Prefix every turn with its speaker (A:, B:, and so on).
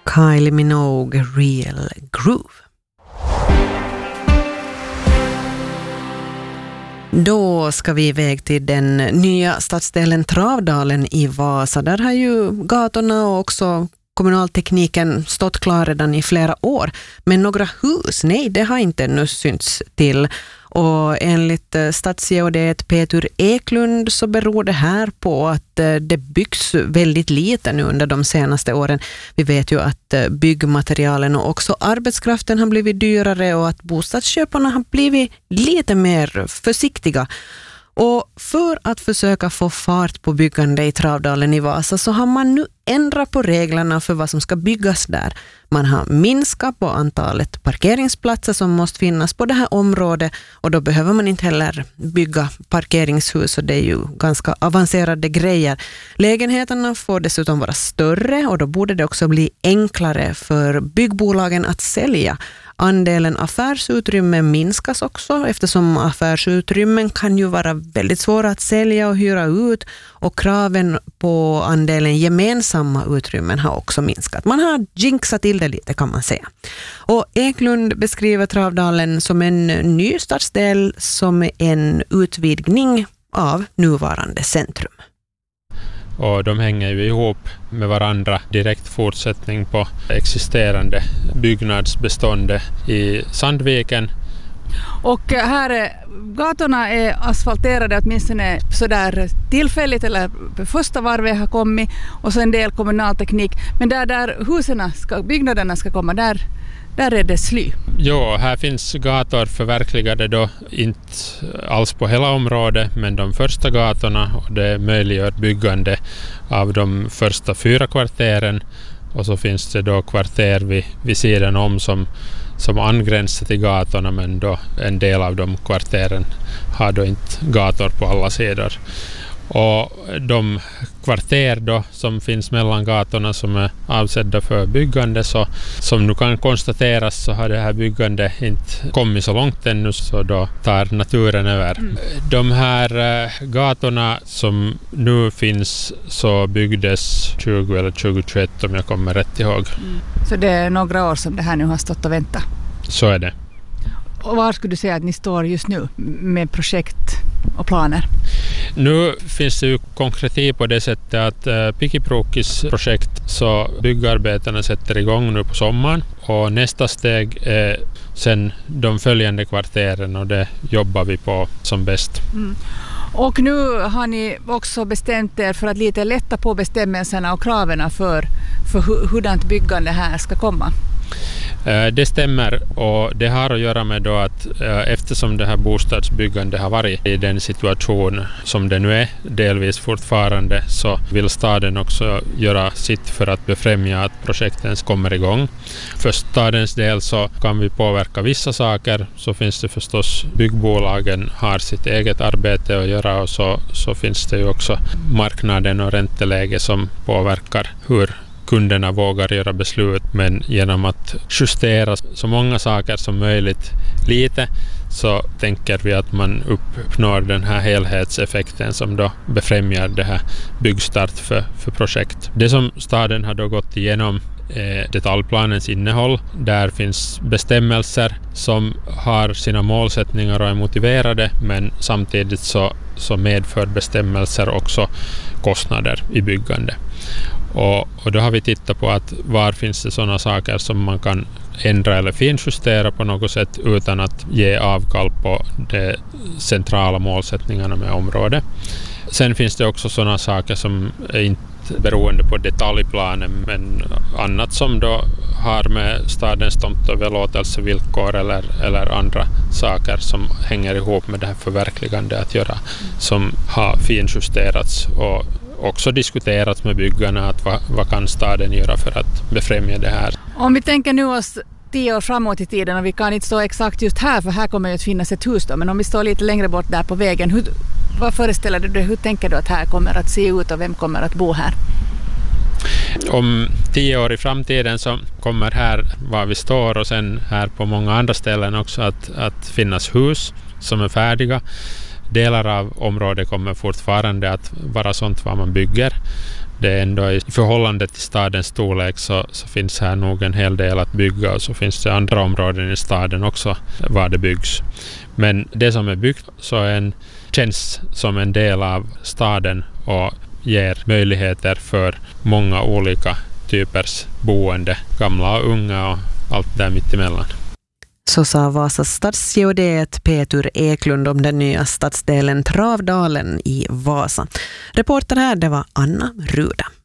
A: Kylie Minogue, Real Groove. Då ska vi iväg till den nya stadsdelen Travdalen i Vasa. Där har ju gatorna och också kommunaltekniken stått klar redan i flera år. Men några hus, nej, det har inte ännu synts till. Och enligt stadsgeodet Peter Eklund så beror det här på att det byggs väldigt lite nu under de senaste åren. Vi vet ju att byggmaterialen och också arbetskraften har blivit dyrare och att bostadsköparna har blivit lite mer försiktiga. Och för att försöka få fart på byggande i Travdalen i Vasa så har man nu ändrat på reglerna för vad som ska byggas där. Man har minskat på antalet parkeringsplatser som måste finnas på det här området och då behöver man inte heller bygga parkeringshus och det är ju ganska avancerade grejer. Lägenheterna får dessutom vara större och då borde det också bli enklare för byggbolagen att sälja. Andelen affärsutrymmen minskas också eftersom affärsutrymmen kan ju vara väldigt svåra att sälja och hyra ut och kraven på andelen gemensamma utrymmen har också minskat. Man har jinxat till det lite kan man säga. Och Eklund beskriver Travdalen som en ny stadsdel som en utvidgning av nuvarande centrum.
B: Och de hänger ju ihop med varandra, direkt fortsättning på existerande byggnadsbestånd i Sandviken.
C: Och här gatorna är asfalterade åtminstone sådär tillfälligt eller första varvet har kommit och så en del kommunalteknik. Men där byggnaderna ska komma, där är det sly.
B: Ja, här finns gator förverkligade då inte alls på hela området men de första gatorna och det möjliggör byggande av de första 4 kvarteren och så finns det då kvarter vid sidan om som angränsar till gatorna men då en del av de kvarteren har då inte gator på alla sidor. Och de kvarter då som finns mellan gatorna som är avsedda för byggande så som nu kan konstateras så har det här byggandet inte kommit så långt ännu så då tar naturen över. De här gatorna som nu finns så byggdes 20 eller 2021 om jag kommer rätt ihåg.
C: Så det är några år som det här nu har stått och väntat?
B: Så är det.
C: Och var skulle du säga att ni står just nu med projekt och planer?
B: Nu finns det ju konkretiv på det sättet att Pikiprokis projekt så byggarbetarna sätter igång nu på sommaren och nästa steg är sen de följande kvarteren och det jobbar vi på som bäst.
C: Och nu har ni också bestämt er för att lite lätta på bestämmelserna och kraven för hurdant byggande här ska komma.
B: Det stämmer och det har att göra med då att eftersom det här bostadsbyggandet har varit i den situation som det nu är delvis fortfarande så vill staden också göra sitt för att befrämja att projekten kommer igång. För stadens del så kan vi påverka vissa saker så finns det förstås byggbolagen har sitt eget arbete att göra och så finns det ju också marknaden och ränteläge som påverkar hur kunderna vågar göra beslut men genom att justera så många saker som möjligt lite så tänker vi att man uppnår den här helhetseffekten som då befrämjar det här byggstart för projekt. Det som staden har då gått igenom är detaljplanens innehåll. Där finns bestämmelser som har sina målsättningar och är motiverade men samtidigt så medför bestämmelser också kostnader i byggande. Och då har vi tittat på att var finns det sådana saker som man kan ändra eller finjustera på något sätt utan att ge avkall på de centrala målsättningarna med området. Sen finns det också sådana saker som är inte beroende på detaljplanen men annat som då har med stadens tomtöverlåtelsevillkor eller andra saker som hänger ihop med det här förverkligande att göra som har finjusterats och också diskuterats med byggarna att vad kan staden göra för att befrämja det här.
C: Om vi tänker nu oss 10 år framåt i tiden och vi kan inte stå exakt just här för här kommer ju att finnas ett hus då, men om vi står lite längre bort där på vägen, vad föreställer du dig, hur tänker du att här kommer att se ut och vem kommer att bo här?
B: Om 10 år i framtiden så kommer här var vi står och sen här på många andra ställen också att finnas hus som är färdiga. Delar av området kommer fortfarande att vara sånt vad man bygger. det är ändå i förhållande till stadens storlek så finns här nog en hel del att bygga, och så finns det andra områden i staden också var det byggs. Men det som är byggt så känns som en del av staden och ger möjligheter för många olika typers boende, gamla och unga och allt där mitt emellan.
A: Så sa Vasas stadsgeodet Peter Eklund om den nya stadsdelen Travdalen i Vasa. Reporter här, det var Anna Ruda.